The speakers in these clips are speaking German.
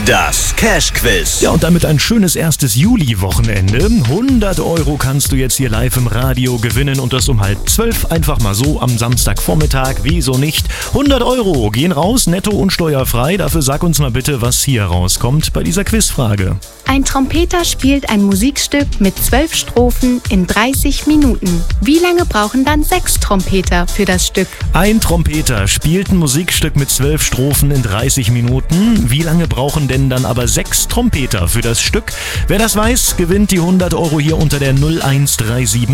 Das Cash-Quiz. Ja, und damit ein schönes erstes Juli-Wochenende. 100 € kannst du jetzt hier live im Radio gewinnen und das um 11:30. Einfach mal so am Samstagvormittag. Wieso nicht? 100 € gehen raus, netto und steuerfrei. Dafür sag uns mal bitte, was hier rauskommt bei dieser Quizfrage. Ein Trompeter spielt ein Musikstück mit 12 Strophen in 30 Minuten. Wie lange brauchen dann 6 Trompeter für das Stück? Ein Trompeter spielt ein Musikstück mit 12 Strophen in 30 Minuten. Wie lange brauchen denn dann aber 6 Trompeter für das Stück? Wer das weiß, gewinnt die 100 € hier unter der 0137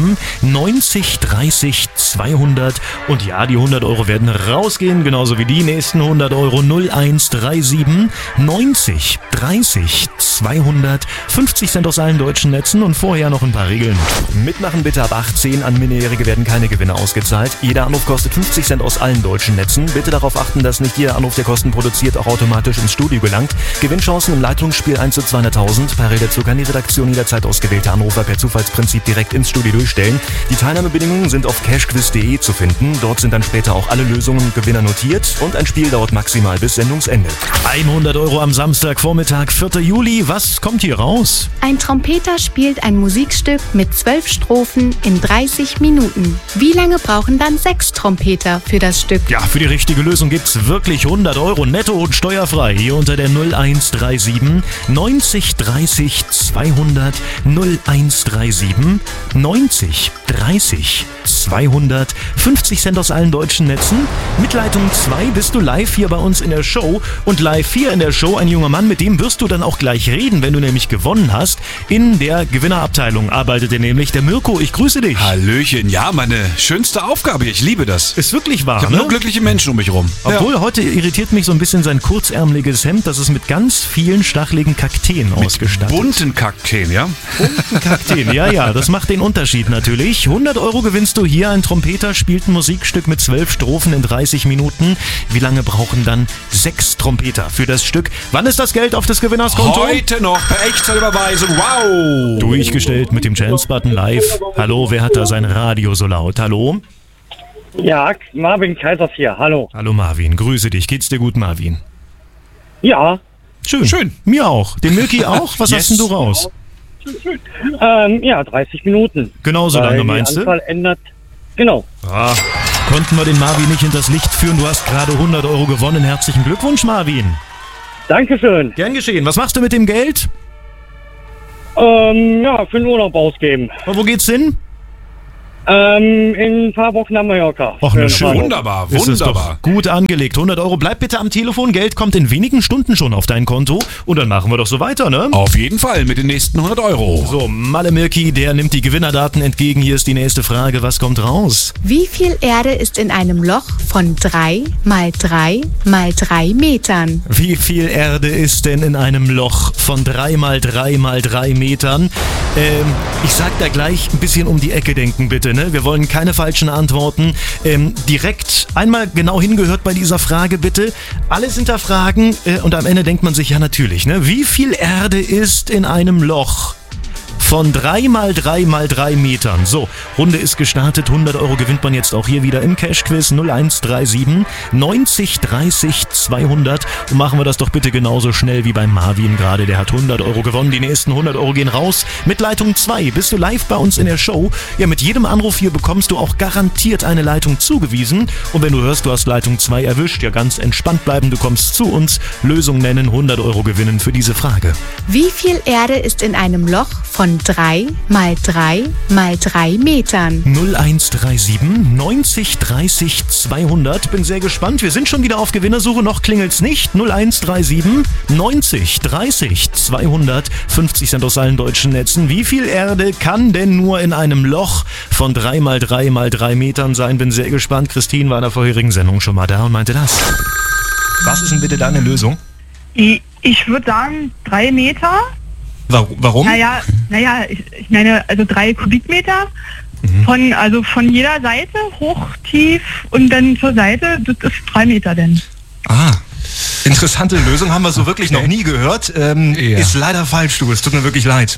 90 30 200. Und ja, die 100 € werden rausgehen, genauso wie die nächsten 100 € 0137 90 30 200. 50 Cent aus allen deutschen Netzen und vorher noch ein paar Regeln. Mitmachen bitte ab 18, an Minderjährige werden keine Gewinne ausgezahlt. Jeder Anruf kostet 50 Cent aus allen deutschen Netzen. Bitte darauf achten, dass nicht jeder Anruf, der Kosten produziert, auch automatisch ins Studio gelangt. Gewinnchancen im Leitungsspiel 1 zu 200.000. Parallel dazu kann die Redaktion jederzeit ausgewählte Anrufer per Zufallsprinzip direkt ins Studio durchstellen. Die Teilnahmebedingungen sind auf cashquiz.de zu finden. Dort sind dann später auch alle Lösungen und Gewinner notiert und ein Spiel dauert maximal bis Sendungsende. 100 € am Samstagvormittag, 4. Juli. Was kommt hier raus? Ein Trompeter spielt ein Musikstück mit 12 Strophen in 30 Minuten. Wie lange brauchen dann 6 Trompeter für das Stück? Ja, für die richtige Lösung gibt's wirklich 100 € netto und steuerfrei. Hier unter der 0137 90 30 200 0137 90 30 200. 50 Cent aus allen deutschen Netzen. Mit Leitung 2 bist du live hier bei uns in der Show. Und live hier in der Show ein junger Mann, mit dem wirst du dann auch gleich reden, wenn du nämlich gewonnen hast. In der Gewinnerabteilung arbeitet nämlich der Mirko. Ich grüße dich. Hallöchen. Ja, meine schönste Aufgabe. Ich liebe das. Ist wirklich wahr, Ich habe nur glückliche Menschen um mich rum. Obwohl, heute irritiert mich so ein bisschen sein kurzärmeliges Hemd. Das ist mit ganz vielen stacheligen Kakteen ausgestattet. Bunten Kakteen, ja? Bunten Kakteen, ja. Das macht den Unterschied natürlich. 100 € gewinnst du hier. Ein Trompeter spielt ein Musikstück mit 12 Strophen in 30 Minuten. Wie lange brauchen dann 6 Trompeter für das Stück? Wann ist das Geld auf des Gewinners Konto? Heute noch per Echtzeitüberweisung. Wow! Durchgestellt mit dem Chance-Button live. Hallo, wer hat da sein Radio so laut? Hallo? Ja, Marvin Kaisers hier. Hallo. Hallo Marvin, grüße dich. Geht's dir gut, Marvin? Ja. Schön. Mir auch. Dem Milky auch? Was hast denn du raus? Ja, 30 Minuten. Genau so lange, meinst du? Die Anzahl ändert. Genau. Ah, konnten wir den Marvin nicht hinters Licht führen. Du hast gerade 100 € gewonnen. Herzlichen Glückwunsch, Marvin. Dankeschön. Gern geschehen. Was machst du mit dem Geld? Ja, für den Urlaub ausgeben. Und wo geht's hin? In ein paar Wochen nach Mallorca. Och, na schön. Wunderbar, Ist es wunderbar. doch gut angelegt. 100 €. Bleib bitte am Telefon. Geld kommt in wenigen Stunden schon auf dein Konto. Und dann machen wir doch so weiter, ne? Auf jeden Fall mit den nächsten 100 €. So, Malle Milky, der nimmt die Gewinnerdaten entgegen. Hier ist die nächste Frage. Was kommt raus? Wie viel Erde ist in einem Loch von 3 mal 3 mal 3 Metern? Wie viel Erde ist denn in einem Loch von 3 mal 3 mal 3 Metern? Ich sag da gleich ein bisschen um die Ecke denken, bitte, ne? Wir wollen keine falschen Antworten. Direkt einmal genau hingehört bei dieser Frage, bitte. Alles hinterfragen und am Ende denkt man sich, ja natürlich, ne? Wie viel Erde ist in einem Loch von 3 mal 3 mal 3 Metern? So, Runde ist gestartet. 100 € gewinnt man jetzt auch hier wieder im Cash-Quiz 0137 90 30 200. Und machen wir das doch bitte genauso schnell wie beim Marvin gerade. Der hat 100 € gewonnen. Die nächsten 100 € gehen raus. Mit Leitung 2 bist du live bei uns in der Show. Ja, mit jedem Anruf hier bekommst du auch garantiert eine Leitung zugewiesen. Und wenn du hörst, du hast Leitung 2 erwischt, ja, ganz entspannt bleiben. Du kommst zu uns, Lösung nennen, 100 € gewinnen für diese Frage. Wie viel Erde ist in einem Loch von 3 mal 3 mal 3 Metern? 0137 90 30 200. Bin sehr gespannt. Wir sind schon wieder auf Gewinnersuche. Noch klingelt's nicht. 0137 90 30 200. 50 Cent aus allen deutschen Netzen. Wie viel Erde kann denn nur in einem Loch von 3 mal 3 mal 3 Metern sein? Bin sehr gespannt. Christine war in der vorherigen Sendung schon mal da und meinte das. Was ist denn bitte deine Lösung? Ich würde sagen 3 Meter. Warum? Naja, ich meine, also 3 Kubikmeter von jeder Seite, hoch, tief und dann zur Seite, das ist 3 Meter denn. Ah, interessante Lösung, haben wir so wirklich noch nie gehört. Ist leider falsch, du, es tut mir wirklich leid.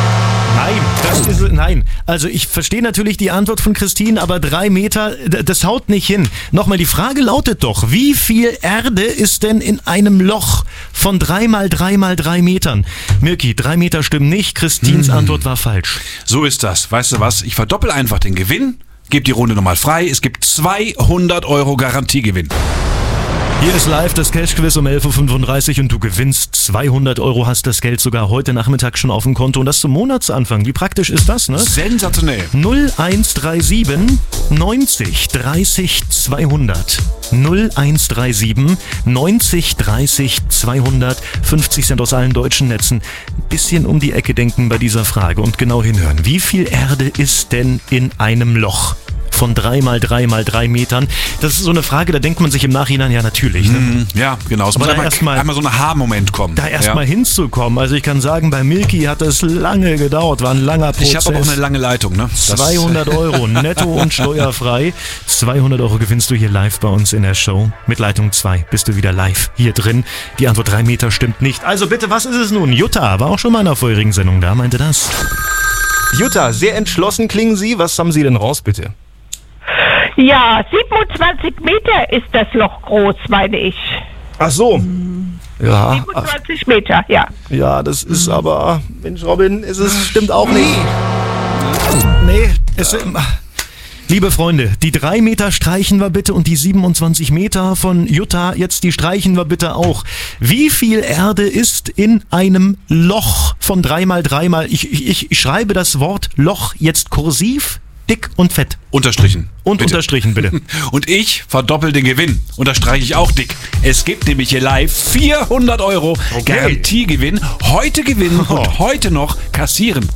Nein, also ich verstehe natürlich die Antwort von Christine, aber 3 Meter, das haut nicht hin. Nochmal, die Frage lautet doch, wie viel Erde ist denn in einem Loch von 3 mal 3 mal 3 Metern. Mirki, 3 Meter stimmen nicht. Christines Antwort war falsch. So ist das. Weißt du was? Ich verdoppel einfach den Gewinn, gebe die Runde nochmal frei. Es gibt 200 € Garantiegewinn. Hier ist live das Cash-Quiz um 11.35 Uhr und du gewinnst 200 €, hast das Geld sogar heute Nachmittag schon auf dem Konto und das zum Monatsanfang. Wie praktisch ist das, ne? Sensationell. 0137 90 30 200. 0137 90 30 200. 50 Cent aus allen deutschen Netzen. Ein bisschen um die Ecke denken bei dieser Frage und genau hinhören. Wie viel Erde ist denn in einem Loch? Von 3 mal 3 mal 3 Metern. Das ist so eine Frage, da denkt man sich im Nachhinein, ja natürlich. Ne? Ja, genau. Es muss einmal so ein Aha-Moment kommen. Da erstmal hinzukommen. Also ich kann sagen, bei Milky hat das lange gedauert, war ein langer Prozess. Ich habe aber auch eine lange Leitung. Ne? 200 € netto und steuerfrei. 200 € gewinnst du hier live bei uns in der Show. Mit Leitung 2 bist du wieder live hier drin. Die Antwort 3 Meter stimmt nicht. Also bitte, was ist es nun? Jutta war auch schon mal in einer vorherigen Sendung da, meinte das. Jutta, sehr entschlossen klingen Sie. Was haben Sie denn raus, bitte? Ja, 27 Meter ist das Loch groß, meine ich. Ach so. Ja. 27 Meter, ja. Ja, das ist aber, Mensch Robin, stimmt auch nicht. Nee, liebe Freunde, die 3 Meter streichen wir bitte und die 27 Meter von Jutta, jetzt die streichen wir bitte auch. Wie viel Erde ist in einem Loch von 3 mal 3 mal, ich schreibe das Wort Loch jetzt kursiv, dick und fett. Unterstrichen. Und bitte. Unterstrichen, bitte. Und ich verdoppel den Gewinn. Unterstreiche ich auch dick. Es gibt nämlich hier live 400 € Garantiegewinn. Heute gewinnen und heute noch kassieren.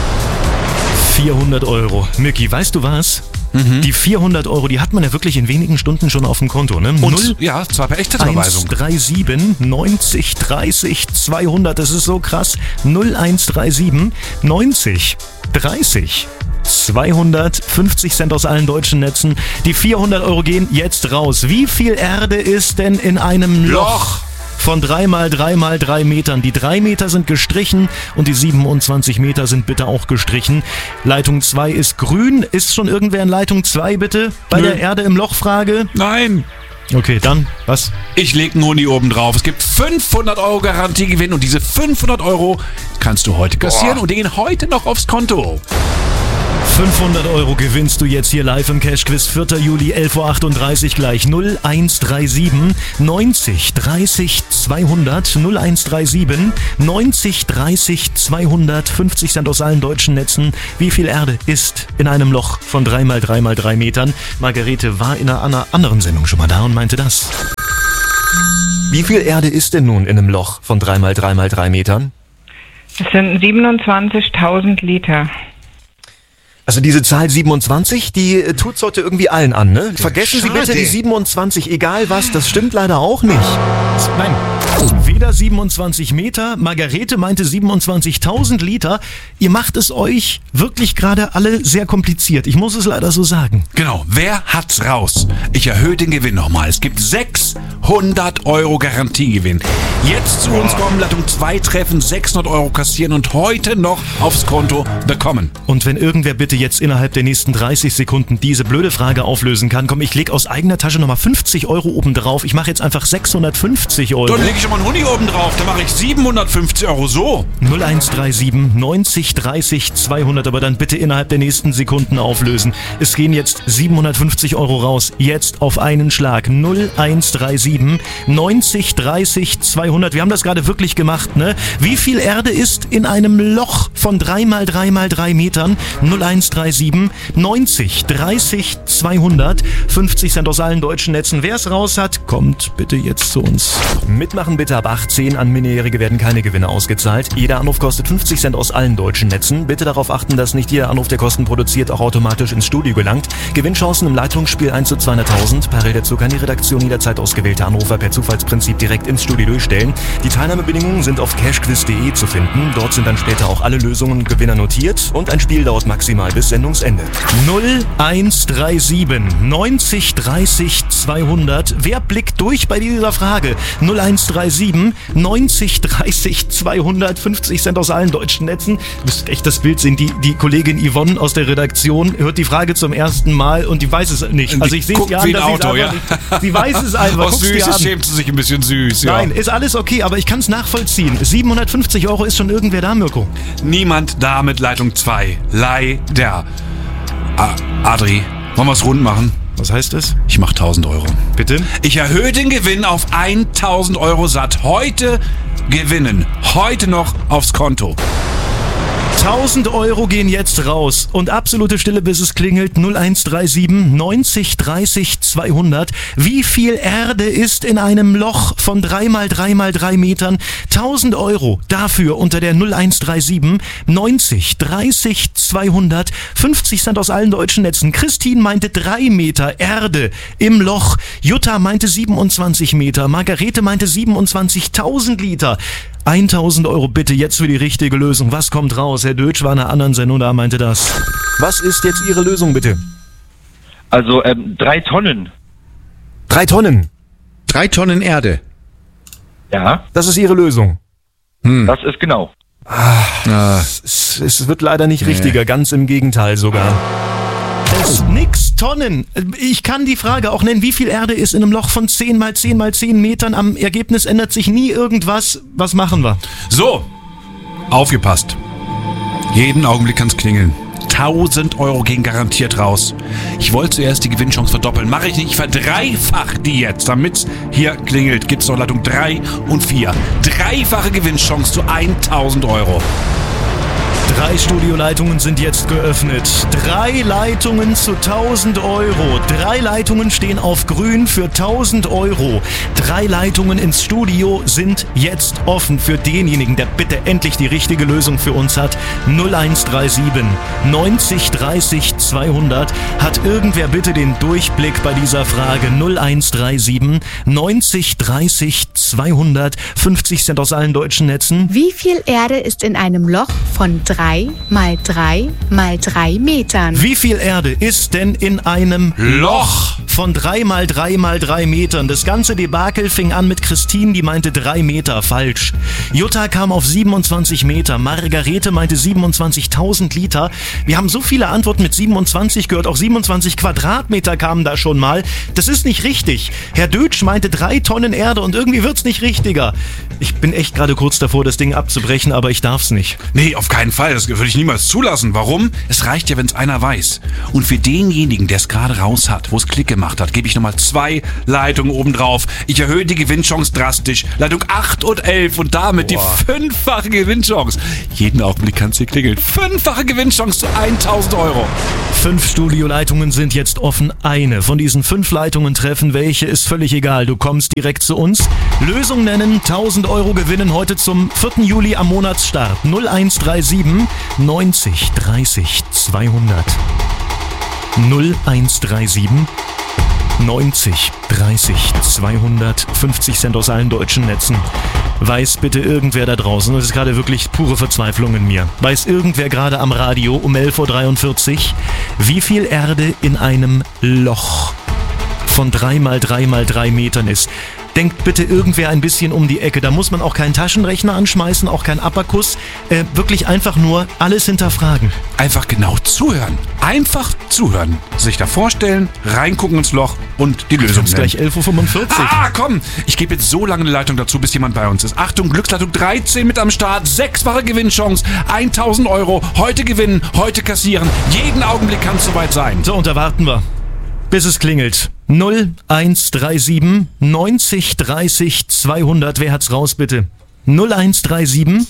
400 €. Mirki, weißt du was? Die 400 €, die hat man ja wirklich in wenigen Stunden schon auf dem Konto, ne? Und, ja, zwar per echte Überweisung. 0137 90 30 200, das ist so krass. 0137 90 30 200, 50 Cent aus allen deutschen Netzen. Die 400 € gehen jetzt raus. Wie viel Erde ist denn in einem Loch von 3 mal 3 mal 3 Metern? Die 3 Meter sind gestrichen und die 27 Meter sind bitte auch gestrichen. Leitung 2 ist grün. Ist schon irgendwer in Leitung 2 bitte? Bei der Erde im Loch-Frage? Nein. Okay, dann, was? Ich lege einen Huni oben drauf. Es gibt 500 € Garantiegewinn und diese 500 € kannst du heute kassieren und die gehen heute noch aufs Konto. 500 € gewinnst du jetzt hier live im Cash-Quiz. 4. Juli, 11.38 Uhr gleich. 0137 90 30 200. 0137 90 30 200. 50 Cent aus allen deutschen Netzen. Wie viel Erde ist in einem Loch von 3 mal 3 mal 3 Metern? Margarete war in einer anderen Sendung schon mal da und meinte das. Wie viel Erde ist denn nun in einem Loch von 3 mal 3 mal 3 Metern? Das sind 27.000 Liter. Also diese Zahl 27, die tut's heute irgendwie allen an, ne? Vergessen Sie bitte die 27, egal was, das stimmt leider auch nicht. Nein, weder 27 Meter, Margarete meinte 27.000 Liter. Ihr macht es euch wirklich gerade alle sehr kompliziert, ich muss es leider so sagen. Genau, wer hat's raus? Ich erhöhe den Gewinn nochmal. Es gibt 600 € Garantiegewinn. Jetzt zu uns kommen, Leitung 2 treffen, 600 € kassieren und heute noch aufs Konto bekommen. Und wenn irgendwer bitte jetzt innerhalb der nächsten 30 Sekunden diese blöde Frage auflösen kann, komm, ich leg aus eigener Tasche nochmal 50 € oben drauf. Ich mache jetzt einfach 650 €. Dann lege ich schon mal einen Huni oben drauf, dann mache ich 750 € so. 0137 90 30 200, aber dann bitte innerhalb der nächsten Sekunden auflösen. Es gehen jetzt 750 € raus, jetzt auf einen Schlag. 0137 90 30 200. Wir haben das gerade wirklich gemacht, ne? Wie viel Erde ist in einem Loch von 3 mal 3 mal 3 Metern? 0137 90 30 200. 50 Cent aus allen deutschen Netzen. Wer es raus hat, kommt bitte jetzt zu uns. Mitmachen bitte ab 18. An Minderjährige werden keine Gewinne ausgezahlt. Jeder Anruf kostet 50 Cent aus allen deutschen Netzen. Bitte darauf achten, dass nicht jeder Anruf, der Kosten produziert, auch automatisch ins Studio gelangt. Gewinnchancen im Leitungsspiel 1 zu 200.000. Parallel dazu kann die Redaktion jederzeit ausgewählte Anrufer per Zufallsprinzip direkt ins Studio durchstellen. Die Teilnahmebedingungen sind auf cashquiz.de zu finden. Dort sind dann später auch alle Lösungen und Gewinner notiert und ein Spiel dauert maximal bis Sendungsende. 0137 90 30 200. Wer blickt durch bei dieser Frage? 0137 90 30 200. 50 Cent aus allen deutschen Netzen. Du müsst echt das Bild sehen. Die Kollegin Yvonne aus der Redaktion hört die Frage zum ersten Mal und die weiß es nicht. Also ich sehe es ja an, dass Auto, ja. Sie weiß es einfach. Aus Süßes schämt sie sich ein bisschen süß. Ja. Nein, ist alles alles okay, aber ich kann es nachvollziehen. 750 € ist schon irgendwer da, Mirko. Niemand da mit Leitung 2. Leider. Adri, wollen wir es rund machen? Was heißt das? Ich mach 1.000 €. Bitte? Ich erhöhe den Gewinn auf 1.000 € satt. Heute gewinnen. Heute noch aufs Konto. 1.000 € gehen jetzt raus und absolute Stille, bis es klingelt. 0137 90 30 200. Wie viel Erde ist in einem Loch von 3x3x3 Metern? 1.000 € dafür unter der 0137 90 30 200. 50 Cent aus allen deutschen Netzen. Christine meinte 3 Meter Erde im Loch. Jutta meinte 27 Meter. Margarete meinte 27.000 Liter. 1.000 € bitte jetzt für die richtige Lösung. Was kommt raus? Herr Dötsch war in einer anderen Sendung, da meinte das. Was ist jetzt Ihre Lösung, bitte? Also 3 Tonnen. 3 Tonnen? 3 Tonnen Erde. Ja. Das ist Ihre Lösung? Das ist genau. Es wird leider nicht richtiger, ganz im Gegenteil sogar. Es nix Tonnen. Ich kann die Frage auch nennen, wie viel Erde ist in einem Loch von 10 x 10 x 10 Metern? Am Ergebnis ändert sich nie irgendwas. Was machen wir? So, aufgepasst. Jeden Augenblick kann's klingeln. 1.000 € gehen garantiert raus. Ich wollte zuerst die Gewinnchance verdoppeln. Mache ich nicht. Ich verdreifach die jetzt, damit's hier klingelt. Gibt's noch Leitung 3 und 4. Dreifache Gewinnchance zu 1.000 €. 3 Studioleitungen sind jetzt geöffnet. 3 Leitungen zu 1.000 €. 3 Leitungen stehen auf grün für 1.000 €. 3 Leitungen ins Studio sind jetzt offen für denjenigen, der bitte endlich die richtige Lösung für uns hat. 0137 90 30 200. Hat irgendwer bitte den Durchblick bei dieser Frage? 0137 90 30 200. 50 Cent aus allen deutschen Netzen. Wie viel Erde ist in einem Loch von 3 mal 3 mal 3 Metern? Wie viel Erde ist denn in einem Loch von 3 mal 3 mal 3 Metern? Das ganze Debakel fing an mit Christine, die meinte 3 Meter, falsch. Jutta kam auf 27 Meter, Margarete meinte 27.000 Liter. Wir haben so viele Antworten mit 27 gehört, auch 27 Quadratmeter kamen da schon mal. Das ist nicht richtig. Herr Dötsch meinte 3 Tonnen Erde und irgendwie wird's nicht richtiger. Ich bin echt gerade kurz davor, das Ding abzubrechen, aber ich darf's nicht. Nee, auf keinen Fall. Das würde ich niemals zulassen. Warum? Es reicht ja, wenn es einer weiß. Und für denjenigen, der es gerade raus hat, wo es Klick gemacht hat, gebe ich nochmal 2 Leitungen obendrauf. Ich erhöhe die Gewinnchance drastisch. Leitung 8 und 11 und damit die 5-fache Gewinnchance. Jeden Augenblick kann es hier klingeln. 5-fache Gewinnchance zu 1.000 €. 5 Studioleitungen sind jetzt offen. Eine von diesen 5 Leitungen treffen. Welche ist völlig egal. Du kommst direkt zu uns. Lösung nennen, 1.000 € gewinnen heute zum 4. Juli am Monatsstart. 0137 90 30 200. 0137 90 30 200. 50 Cent aus allen deutschen Netzen. Weiß bitte irgendwer da draußen, das ist gerade wirklich pure Verzweiflung in mir, weiß irgendwer gerade am Radio um 11.43 Uhr, wie viel Erde in einem Loch von 3 mal 3 mal 3 Metern ist? Denkt bitte irgendwer ein bisschen um die Ecke. Da muss man auch keinen Taschenrechner anschmeißen, auch kein Abakus. Wirklich einfach nur alles hinterfragen. Einfach genau zuhören. Einfach zuhören. Sich da vorstellen, reingucken ins Loch und die Lösung nennen. Gleich 11.45 Uhr. Komm! Ich gebe jetzt so lange eine Leitung dazu, bis jemand bei uns ist. Achtung, Glücksleitung 13 mit am Start. 6-fache Gewinnchance. 1.000 €. Heute gewinnen, heute kassieren. Jeden Augenblick kann es soweit sein. So, und da warten wir, bis es klingelt. 0137 90 30 200. Wer hat's raus, bitte? 0137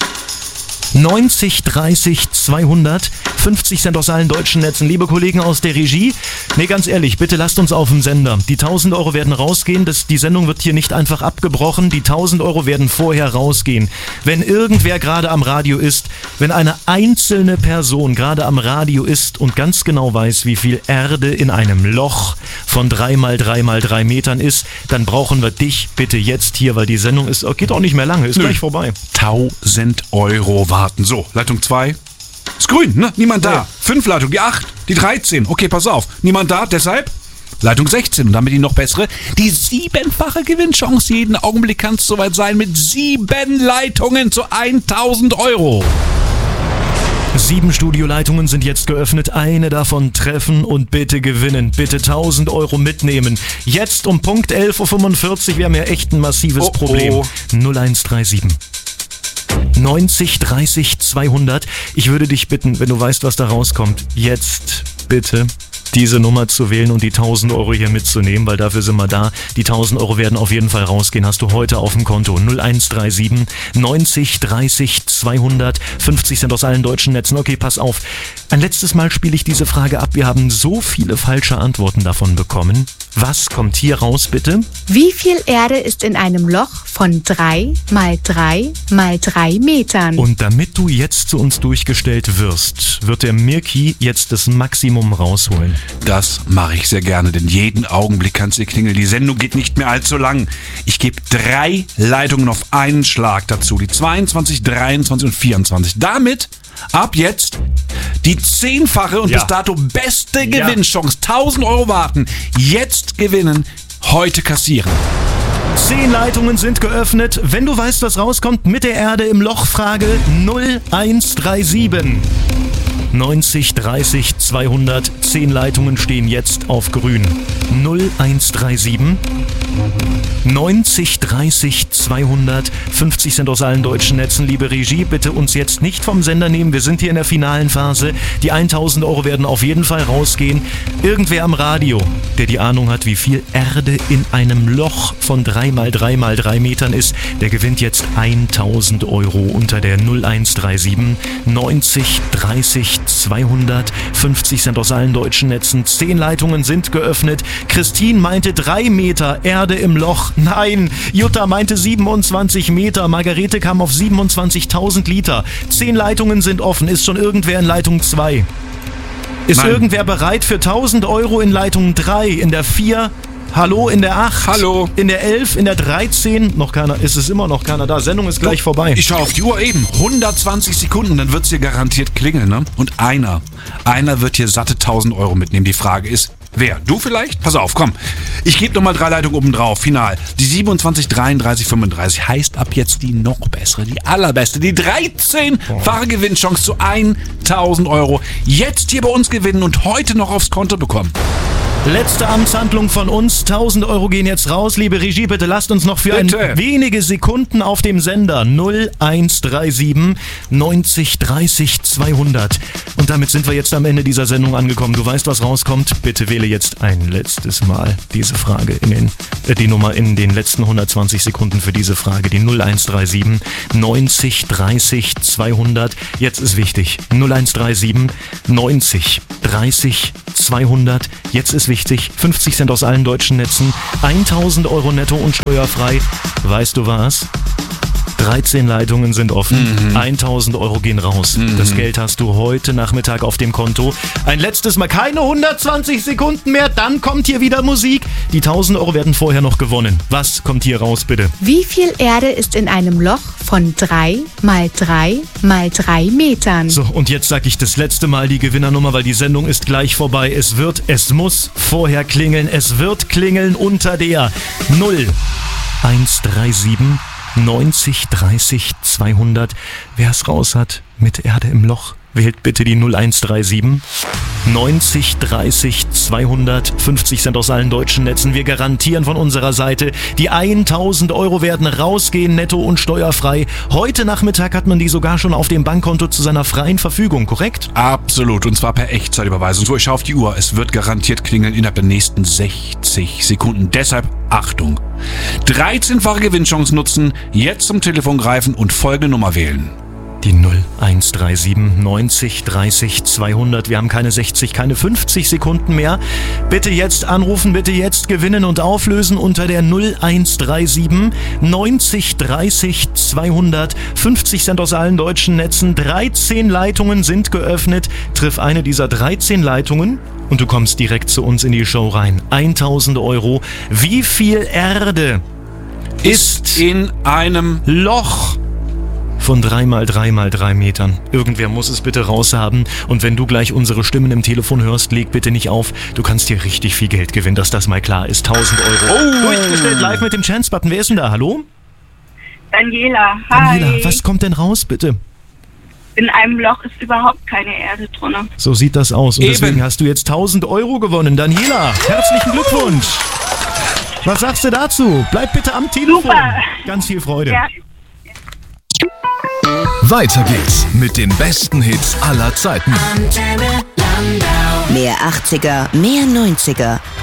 90 30 200. 50 Cent aus allen deutschen Netzen. Liebe Kollegen aus der Regie, nee, ganz ehrlich, bitte lasst uns auf dem Sender. Die 1.000 € werden rausgehen. Die Sendung wird hier nicht einfach abgebrochen. Die 1.000 € werden vorher rausgehen. Wenn irgendwer gerade am Radio ist, wenn eine einzelne Person gerade am Radio ist und ganz genau weiß, wie viel Erde in einem Loch von 3 mal 3 mal 3 Metern ist, dann brauchen wir dich bitte jetzt hier, weil die Sendung geht auch nicht mehr lange, ist gleich vorbei. 1.000 € warten. So, Leitung 2. Ist grün, ne? Niemand da. 5 Leitung, die 8, die 13. Okay, pass auf. Niemand da, deshalb Leitung 16. Und damit die noch bessere, die 7-fache Gewinnchance. Jeden Augenblick kann es soweit sein mit 7 Leitungen zu 1.000 €. 7 Studioleitungen sind jetzt geöffnet. Eine davon treffen und bitte gewinnen. Bitte 1.000 Euro mitnehmen. Jetzt um Punkt 11.45 Uhr. Wir haben ja echt ein massives Problem. 0137 90 30 200. Ich würde dich bitten, wenn du weißt, was da rauskommt, jetzt bitte diese Nummer zu wählen und die 1.000 Euro hier mitzunehmen, weil dafür sind wir da. Die 1.000 Euro werden auf jeden Fall rausgehen. Hast du heute auf dem Konto 0137 90 30 200. 50 Cent aus allen deutschen Netzen. Okay, pass auf. Ein letztes Mal spiele ich diese Frage ab. Wir haben so viele falsche Antworten davon bekommen. Was kommt hier raus, bitte? Wie viel Erde ist in einem Loch von 3 mal 3 mal 3 Metern? Und damit du jetzt zu uns durchgestellt wirst, wird der Mirki jetzt das Maximum rausholen. Das mache ich sehr gerne, denn jeden Augenblick kann's hier klingeln. Die Sendung geht nicht mehr allzu lang. Ich gebe 3 Leitungen auf einen Schlag dazu. Die 22, 23 und 24. Damit ab jetzt die 10-fache und bis dato beste Gewinnchance. 1.000 Euro warten. Jetzt gewinnen, heute kassieren. 10 Leitungen sind geöffnet. Wenn du weißt, was rauskommt, mit der Erde im Loch, Frage 0137 90 30 200. 10 Leitungen stehen jetzt auf grün. 0137 90 30 200. 50 Cent aus allen deutschen Netzen. Liebe Regie, bitte uns jetzt nicht vom Sender nehmen. Wir sind hier in der finalen Phase. Die 1.000 Euro werden auf jeden Fall rausgehen. Irgendwer am Radio, der die Ahnung hat, wie viel Erde in einem Loch von 3 mal 3 mal 3 Metern ist, der gewinnt jetzt 1.000 Euro unter der 0137 90 30 200. 50 Cent aus allen deutschen Netzen. 10 Leitungen sind geöffnet. Christine meinte 3 Meter Erde im Loch. Nein, Jutta meinte 27 Meter. Margarete kam auf 27.000 Liter. 10 Leitungen sind offen. Ist schon irgendwer in Leitung 2? Ist irgendwer bereit für 1.000 Euro in Leitung 3, in der 4? Hallo, in der 8? Hallo. In der 11, in der 13? Noch keiner, ist es immer noch keiner da. Sendung ist gleich vorbei. Ich schaue auf die Uhr eben. 120 Sekunden, dann wird's hier garantiert klingeln, ne? Und einer wird hier satte 1.000 Euro mitnehmen. Die Frage ist, wer? Du vielleicht? Pass auf, komm. Ich gebe nochmal 3 Leitungen oben drauf. Final. Die 27, 33, 35 heißt ab jetzt die noch bessere, die allerbeste, die 13-fache Gewinnchance zu 1.000 Euro. Jetzt hier bei uns gewinnen und heute noch aufs Konto bekommen. Letzte Amtshandlung von uns. 1.000 Euro gehen jetzt raus. Liebe Regie, bitte lasst uns noch für wenige Sekunden auf dem Sender 0137 90 30 200. Und damit sind wir jetzt am Ende dieser Sendung angekommen. Du weißt, was rauskommt. Bitte wähle jetzt ein letztes Mal diese Frage die Nummer in den letzten 120 Sekunden für diese Frage. Die 0137 90 30 200. Jetzt ist wichtig. 0137 90 30 200. Jetzt ist wichtig. 50 Cent aus allen deutschen Netzen. 1.000 Euro netto und steuerfrei. Weißt du was? 13 Leitungen sind offen. 1.000 Euro gehen raus. Das Geld hast du heute Nachmittag auf dem Konto. Ein letztes Mal, keine 120 Sekunden mehr, dann kommt hier wieder Musik. Die 1.000 Euro werden vorher noch gewonnen. Was kommt hier raus, bitte? Wie viel Erde ist in einem Loch von 3 mal 3 mal 3 Metern? So, und jetzt sage ich das letzte Mal die Gewinnernummer, weil die Sendung ist gleich vorbei. Es muss vorher klingeln. Es wird klingeln unter der 0137 90 30 200. Wer es raus hat mit Erde im Loch, wählt bitte die 0137 90 30 200. 50 Cent aus allen deutschen Netzen. Wir garantieren von unserer Seite, die 1.000 Euro werden rausgehen, netto und steuerfrei. Heute Nachmittag hat man die sogar schon auf dem Bankkonto zu seiner freien Verfügung, korrekt? Absolut, und zwar per Echtzeitüberweisung. So, ich schaue auf die Uhr. Es wird garantiert klingeln innerhalb der nächsten 60 Sekunden. Deshalb Achtung. 13-fache Gewinnchance nutzen, jetzt zum Telefon greifen und folgende Nummer wählen. Die 0137 90 30 200. Wir haben keine 60, keine 50 Sekunden mehr. Bitte jetzt anrufen, bitte jetzt gewinnen und auflösen unter der 0137 90 30 200. 50 Cent aus allen deutschen Netzen. 13 Leitungen sind geöffnet. Triff eine dieser 13 Leitungen und du kommst direkt zu uns in die Show rein. 1.000 Euro. Wie viel Erde ist in einem Loch von 3 mal 3 mal 3 Metern? Irgendwer muss es bitte raushaben. Und wenn du gleich unsere Stimmen im Telefon hörst, leg bitte nicht auf. Du kannst hier richtig viel Geld gewinnen, dass das mal klar ist. 1.000 Euro. Durchgestellt live mit dem Chance-Button. Wer ist denn da? Hallo? Daniela. Hi. Daniela, was kommt denn raus, bitte? in einem Loch ist überhaupt keine Erde drunter. So sieht das aus. Und deswegen hast du jetzt 1000 Euro gewonnen. Daniela, herzlichen Glückwunsch. Was sagst du dazu? Bleib bitte am Telefon. Super. Ganz viel Freude. Ja. Weiter geht's mit den besten Hits aller Zeiten. Mehr 80er, mehr 90er.